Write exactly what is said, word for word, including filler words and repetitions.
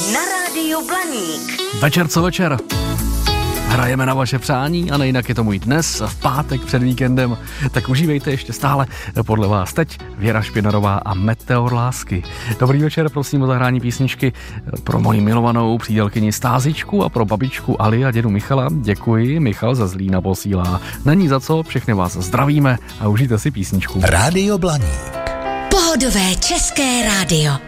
Na rádiu Blaník. Večer co večer. Hrajeme na vaše přání a nejinak je tomu i dnes, v pátek před víkendem. Tak užívejte ještě stále podle vás teď Věra Špinarová a Meteor lásky. Dobrý večer, prosím o zahrání písničky pro moji milovanou přítelkyni Stázičku a pro babičku Ali a dědu Michala. Děkuji, Michal ze Zlína posílá. Není za co, všechny vás zdravíme a užijte si písničku. Rádio Blaník. Pohodové české rádio.